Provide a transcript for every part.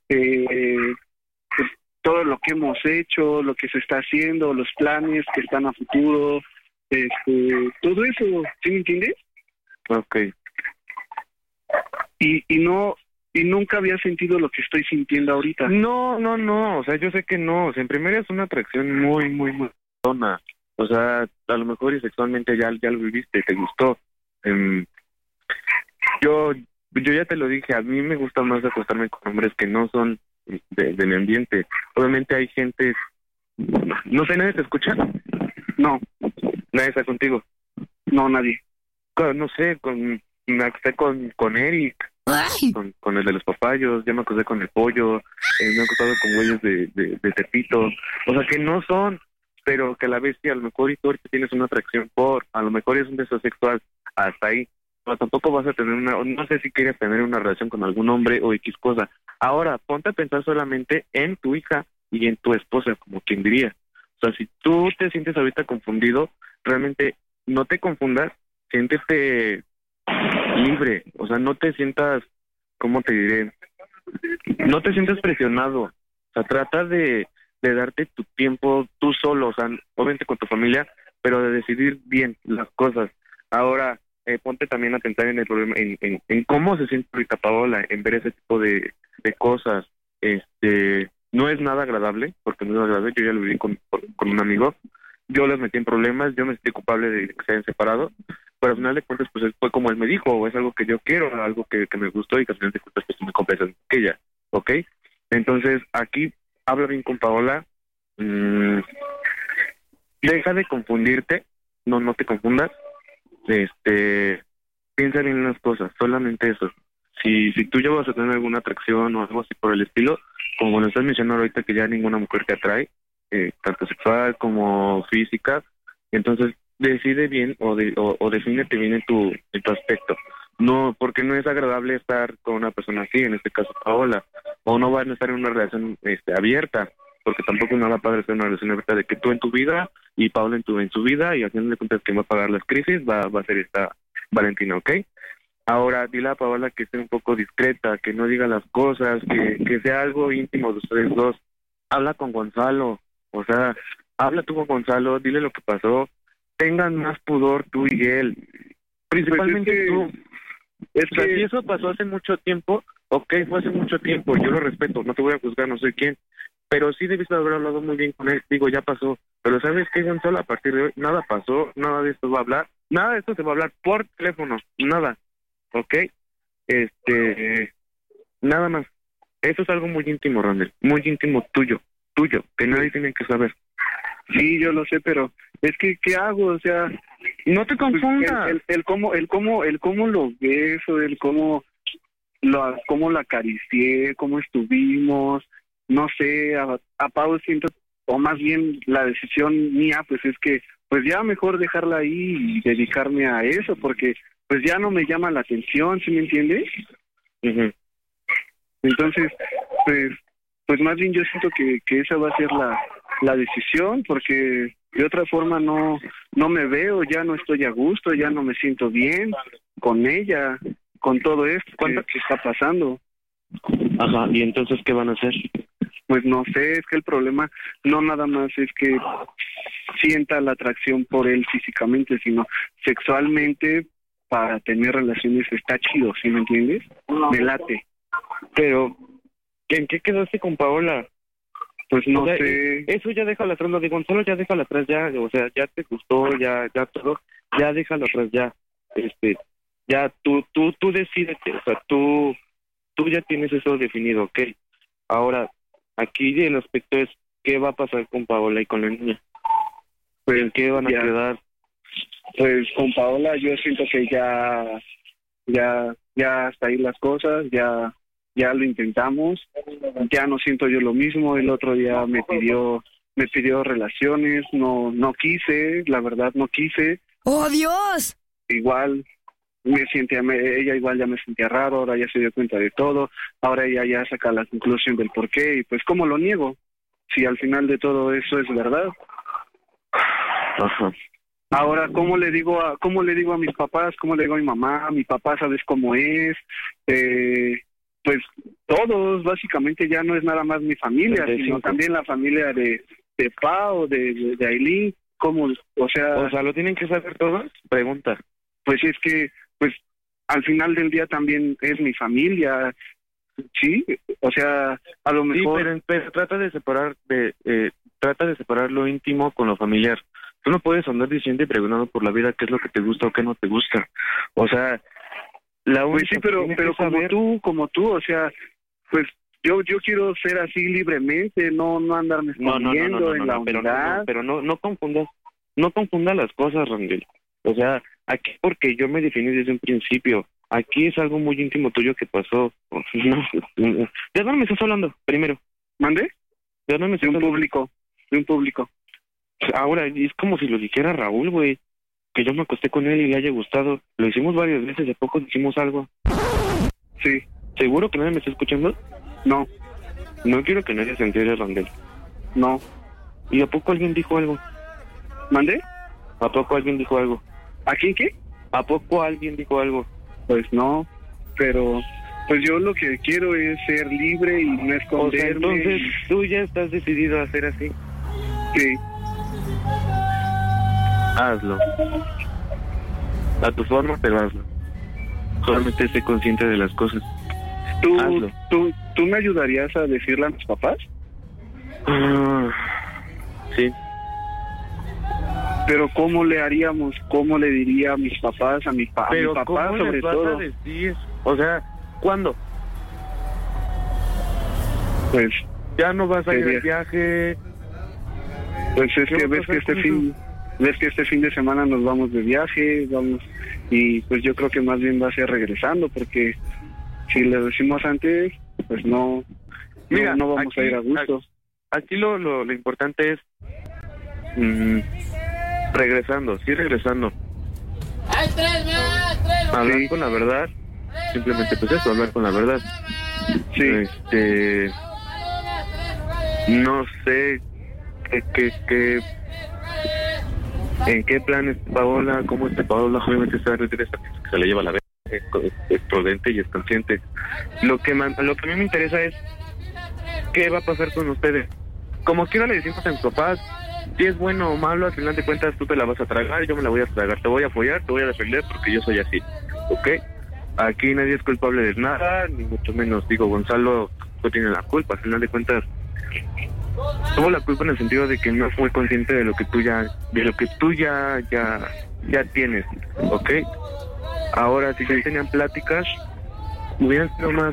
eh, pues, todo lo que hemos hecho, lo que se está haciendo, los planes que están a futuro, todo eso, ¿sí me entiendes? Okay. Y no, y nunca había sentido lo que estoy sintiendo ahorita. No, o sea, yo sé que no, o sea, en primera es una atracción muy, muy, muy persona. O sea, a lo mejor y sexualmente ya lo viviste, te gustó. Em, yo ya te lo dije, a mí me gusta más acostarme con hombres que no son de mi ambiente. Obviamente hay gente, no sé, ¿nadie te escucha? No, Nadie está contigo. no, nadie. No sé, me acosté con Eric, Ay. con el de los papayos, ya me acosté con el pollo, me he acostado con güeyes de Tepito, o sea que no son, pero que a la vez sí, a lo mejor y tú ahorita tienes una atracción a lo mejor es un deseo sexual, hasta ahí, pero tampoco vas a tener no sé si quieres tener una relación con algún hombre o X cosa. Ahora, ponte a pensar solamente en tu hija y en tu esposa, como quien diría. O sea, si tú te sientes ahorita confundido, realmente no te confundas, siéntete libre, o sea, no te sientas, ¿cómo te diré? No te sientas presionado, o sea, trata de darte tu tiempo tú solo, o sea, obviamente con tu familia, pero de decidir bien las cosas. Ahora, ponte también a pensar en el problema, en cómo se siente ahorita Paola, en ver ese tipo de cosas. No es nada agradable, porque no es agradable, yo ya lo viví con un amigo, yo les metí en problemas, yo me sentí culpable de que se hayan separado, pero al final de cuentas, pues fue como él me dijo, es algo que yo quiero, algo que me gustó y que al final de cuentas, pues me complace que ella, ¿ok? Entonces, aquí, habla bien con Paola, deja de confundirte, no te confundas, piensa bien en las cosas, solamente eso. Si tú ya vas a tener alguna atracción o algo así por el estilo, como lo estás mencionando ahorita que ya ninguna mujer te atrae, tanto sexual como física, entonces decide bien o defínete bien en tu aspecto. No, porque no es agradable estar con una persona así, en este caso Paola, o no van a estar en una relación abierta, porque tampoco es nada padre estar en una relación abierta de que tú en tu vida y Paola en su vida, y al final de cuentas quien va a pagar las crisis va a ser esta Valentina, ¿ok? Ahora, dile a Paola que esté un poco discreta, que no diga las cosas, que sea algo íntimo de ustedes dos. Habla con Gonzalo, o sea, habla tú con Gonzalo, dile lo que pasó, tengan más pudor tú y él, principalmente Pues tú. es O sea, que si eso pasó hace mucho tiempo, ok, fue hace mucho tiempo, yo lo respeto, no te voy a juzgar, no soy quién, pero sí debiste haber hablado muy bien con él, digo, ya pasó, pero ¿sabes qué, Gonzalo? A partir de hoy, nada pasó, nada de esto va a hablar, nada de esto se va a hablar por teléfono, nada, ¿ok? Nada más. Eso es algo muy íntimo, Randall, muy íntimo tuyo, que nadie tiene que saber. sí, yo lo sé, pero es que, ¿qué hago? O sea, No te pues, confundas. el cómo lo beso, el cómo la acaricié, cómo estuvimos, no sé, a Pau siento, o más bien la decisión mía, pues es que, pues ya mejor dejarla ahí y dedicarme a eso, porque pues ya no me llama la atención, ¿sí me entiendes? Ujú. Entonces, pues, pues más bien yo siento que esa va a ser la decisión, porque de otra forma no me veo, ya no estoy a gusto, ya no me siento bien con ella, con todo esto que está pasando. Ajá, ¿y entonces qué van a hacer? Pues no sé, es que el problema no nada más es que sienta la atracción por él físicamente, sino sexualmente para tener relaciones está chido, ¿sí me entiendes? Me late. Pero, ¿en qué quedaste con Paola? Pues no O sea, sé. eso ya déjalo atrás, lo de Gonzalo ya déjalo atrás, ya, o sea, ya te gustó, ya todo, ya déjalo atrás, ya, ya tú decídete, o sea, tú ya tienes eso definido, ¿ok? Ahora, aquí el aspecto es, ¿qué va a pasar con Paola y con la niña? Pues ¿En qué van a ya, quedar? pues con Paola yo siento que ya hasta ahí las cosas, ya lo intentamos, ya no siento yo lo mismo. El otro día me pidió relaciones, no quise, la verdad no quise. ¡Oh, Dios! Igual ella igual ya me sentía raro, ahora ya se dio cuenta de todo, ahora ella ya saca la conclusión del por qué, y pues ¿cómo lo niego? Si al final de todo eso es verdad. Ajá. Ahora, cómo le digo a mis papás, cómo le digo a mi mamá? Mi papá, ¿sabes cómo es? Pues todos, básicamente ya no es nada más mi familia, sino también la familia de Pao, de Ailín, como, o sea, ¿lo tienen que saber todos? Pregunta. Pues es que, pues, al final del día también es mi familia, sí, o sea, a lo mejor... Sí, pero trata de separar lo íntimo con lo familiar. Tú no puedes andar diciendo y preguntando por la vida qué es lo que te gusta o qué no te gusta. O sea, pues sí, pero como tú, o sea, pues yo quiero ser así libremente, no andarme escondiendo en la unidad. Pero no confundas las cosas, Rangel. O sea, aquí porque yo me definí desde un principio. Aquí es algo muy íntimo tuyo que pasó. ¿De dónde me estás hablando primero? ¿Mande? ¿De dónde me estás hablando? De un público. Ahora, es como si lo dijera Raúl, güey. Que yo me acosté con él y le haya gustado. Lo hicimos varias veces, ¿de poco hicimos algo? Sí. ¿Seguro que nadie me está escuchando? No. No quiero que nadie se entere, Rangel. No. ¿Y a poco alguien dijo algo? ¿Mande? ¿A poco alguien dijo algo? ¿A quién qué? ¿A poco alguien dijo algo? Pues no, pero pues yo lo que quiero es ser libre y no esconderme. O sea, entonces tú ya estás decidido a hacer así. Sí. Hazlo. A tu forma, pero hazlo. Solamente sé consciente de las cosas. Hazlo. ¿Tú me ayudarías a decirle a mis papás? Sí. Pero ¿cómo le haríamos? ¿Cómo le diría a mis papás, a mi papá sobre todo? A decir? O sea, ¿cuándo? Pues ya no vas a ir de viaje. Pues es que ves que este fin de semana nos vamos de viaje, y pues yo creo que más bien va a ser regresando, porque si le decimos antes, pues no vamos a ir a gusto. Aquí lo importante es regresando. Hablar con la verdad, simplemente pues eso, hablar con la verdad. Sí. No sé en qué plan es Paola, cómo está Paola. Obviamente está que se le lleva la vez, es prudente y es consciente. Lo que a mí me interesa es qué va a pasar con ustedes. Como quiera le decimos a mis papás, si es bueno o malo, al final de cuentas tú te la vas a tragar, yo me la voy a tragar, te voy a apoyar, te voy a defender porque yo soy así, ¿ok? Aquí nadie es culpable de nada, ni mucho menos, Gonzalo no tiene la culpa, al final de cuentas tuvo la culpa en el sentido de que no fue consciente de lo que tú ya tienes, ¿ok? Ahora, si ya tenían pláticas, hubieran sido más,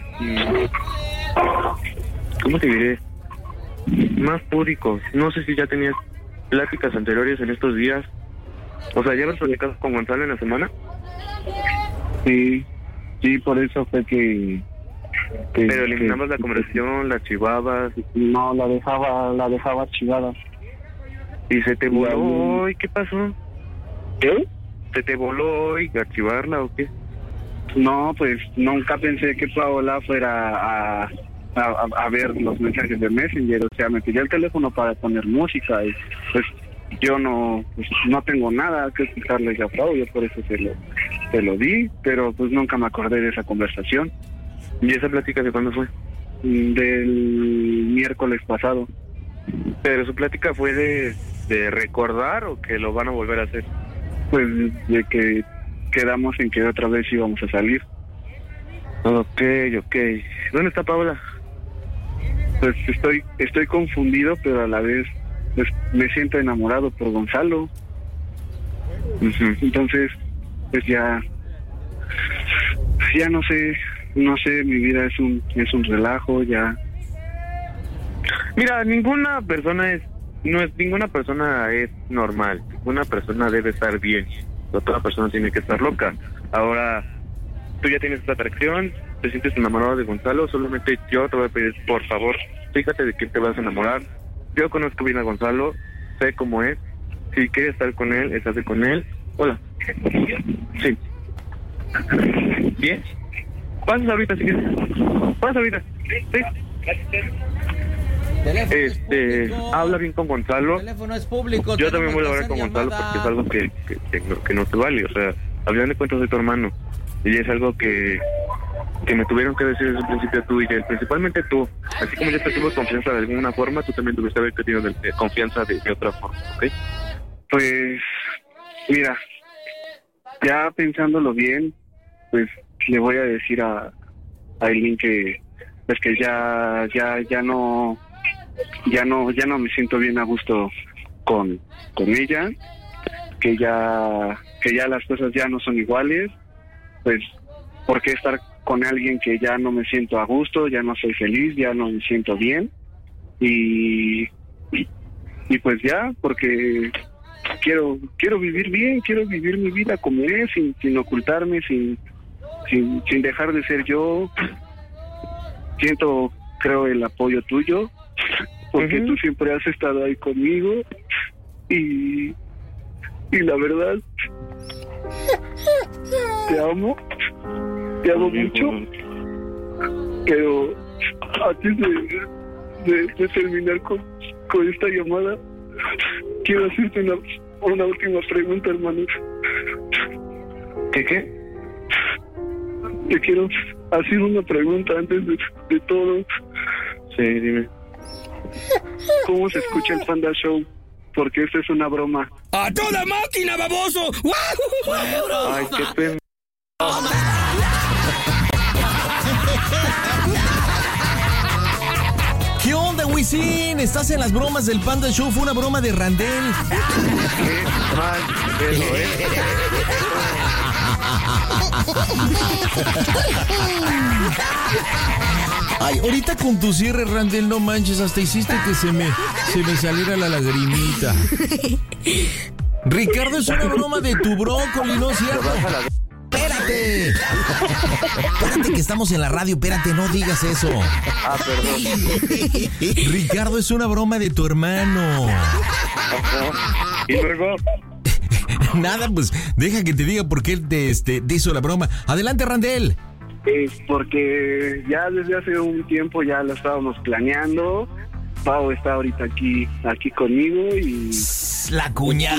¿cómo te diré? Más púdicos. No sé si ya tenías pláticas anteriores en estos días. O sea, ¿ya habías platicado con Gonzalo en la semana? Sí, por eso fue que pero eliminabas la conversación, la archivabas. No, la dejaba archivada. ¿Y se te voló hoy? ¿Qué pasó? ¿Qué? ¿Se te voló hoy archivarla o qué? No, pues nunca pensé que Paola fuera a ver los mensajes de Messenger. O sea, me pidió el teléfono para poner música y pues yo no tengo nada que explicarle a Pau, yo por eso se lo di, pero pues nunca me acordé de esa conversación. ¿Y esa plática de cuándo fue? Del miércoles pasado. ¿Pero su plática fue de recordar o que lo van a volver a hacer? Pues de que quedamos en que otra vez íbamos a salir. Ok. ¿Dónde está Paola? Pues estoy confundido, pero a la vez pues me siento enamorado por Gonzalo. Uh-huh. Entonces pues ya no sé, mi vida es un relajo ya. Mira, ninguna persona es normal, ninguna persona debe estar bien, toda persona tiene que estar loca. Ahora, tú ya tienes esta atracción, te sientes enamorado de Gonzalo, solamente yo te voy a pedir, por favor, fíjate de quién te vas a enamorar. Yo conozco bien a Gonzalo, sé cómo es, si quieres estar con él, estate con él. Hola. Sí. ¿Bien? Pasas ahorita si quieres. Pasa ahorita. Sí. Habla bien con Gonzalo. El teléfono es público. Yo también voy a hablar con Gonzalo porque es algo que no te vale. O sea, al final de cuentas soy tu hermano. Y es algo que que me tuvieron que decir desde un principio tú y él, principalmente tú. Así como yo te tuve confianza de alguna forma, tú también tuviste haber tenido confianza de otra forma, ¿ok? Pues, mira, ya pensándolo bien, pues le voy a decir a Aileen que pues que ya no me siento bien a gusto con ella, que ya las cosas ya no son iguales, pues ¿por qué estar con alguien que ya no me siento a gusto, ya no soy feliz, ya no me siento bien? Y pues ya, porque quiero vivir bien, quiero vivir mi vida como es, sin ocultarme, sin dejar de ser yo. Siento, creo, el apoyo tuyo, porque tú siempre has estado ahí conmigo y la verdad te amo mucho, pero antes de terminar con esta llamada, quiero hacerte una última pregunta, hermano. ¿Qué? Te quiero hacer una pregunta antes de todo. Sí, dime. ¿Cómo se escucha el Panda Show? Porque esta es una broma. ¡A toda máquina, baboso! Ay, qué pena. ¿Qué onda, Wisin? ¿Estás en las bromas del Panda Show? Fue una broma de Randel. Qué mal pedo, Ay, ahorita con tu cierre, Randel, no manches, hasta hiciste que se me saliera la lagrimita. Ricardo, es una broma de tu brócoli, ¿no es cierto? Espérate. Espérate que estamos en la radio, espérate, no digas eso. Ah, perdón. Ricardo, es una broma de tu hermano. ¿Y luego? Nada, pues deja que te diga por qué te hizo la broma. Adelante, Randel. Porque ya desde hace un tiempo ya lo estábamos planeando. Pau está ahorita aquí conmigo y... La cuñada.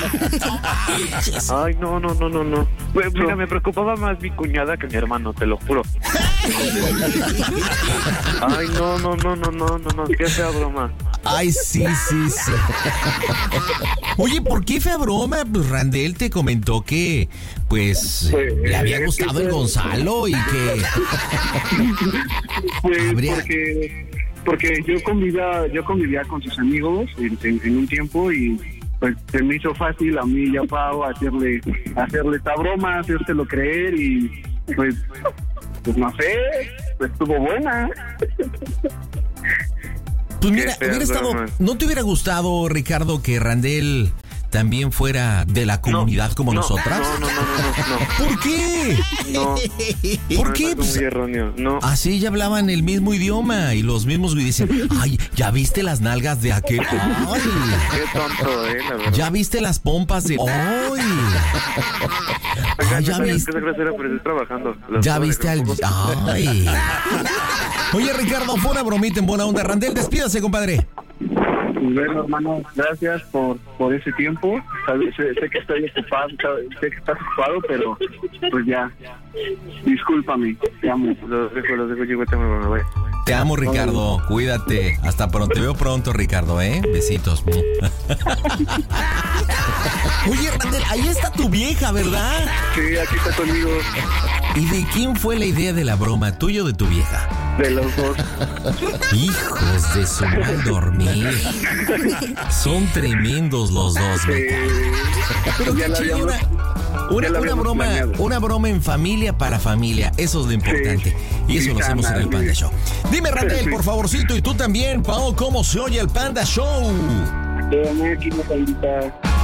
Ay, no. Pues, mira, me preocupaba más mi cuñada que mi hermano, te lo juro. Ay, no, qué fea broma. Ay, sí. Oye, ¿por qué fea broma? Pues Randel te comentó que, pues, le había gustado el Gonzalo y que... Pues porque yo convivía con sus amigos en un tiempo y pues se me hizo fácil a mí y a Pau hacerle esta broma, hacérselo creer y pues no sé, pues estuvo buena. Pues mira, ¿no te hubiera gustado, Ricardo, que Randel también fuera de la comunidad como nosotras? No. ¿Por qué? No. ¿Por qué? Es muy erróneo, no. Así ya hablaban el mismo idioma y los mismos dicen, ay, ¿ya viste las nalgas de aquel? Ay. Qué tonto, la verdad. ¿Ya viste las pompas de...? ¡Ay! Oigan, ya viste... Qué grosera, pero estoy trabajando. ¿Ya viste al...? ¡Ay! Oye, Ricardo, fue una bromita en buena onda. Randel, despídase, compadre. Bueno, hermano, gracias por ese tiempo. Sé que estoy ocupado, sé que estás ocupado, pero pues ya, discúlpame, te amo. Los dejo, yo me voy. Te amo, Ricardo, cuídate. Hasta pronto, te veo pronto, Ricardo, ¿eh? Besitos. Oye, Randel, ahí está tu vieja, ¿verdad? Sí, aquí está conmigo. ¿Y de quién fue la idea de la broma, tuya o de tu vieja? De los dos. Hijos de su mal dormir. Son tremendos los dos, Sí. Pero qué chido, una broma en familia para familia. Eso es lo importante. Y eso lo hacemos en el Panda Show. Dime, Randel, por favorcito, y tú también, Pau, ¿cómo se oye el Panda Show? Aquí, pandita.